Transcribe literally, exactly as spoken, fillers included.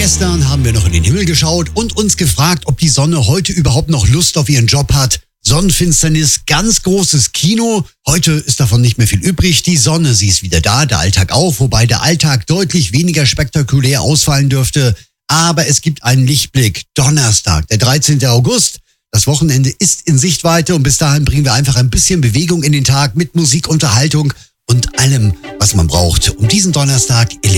Gestern haben wir noch in den Himmel geschaut und uns gefragt, ob die Sonne heute überhaupt noch Lust auf ihren Job hat. Sonnenfinsternis, ganz großes Kino. Heute ist davon nicht mehr viel übrig. Die Sonne, sie ist wieder da, der Alltag auch, wobei der Alltag deutlich weniger spektakulär ausfallen dürfte. Aber es gibt einen Lichtblick. Donnerstag, der dreizehnten August. Das Wochenende ist in Sichtweite und bis dahin bringen wir einfach ein bisschen Bewegung in den Tag mit Musik, Unterhaltung und allem, was man braucht, um diesen Donnerstag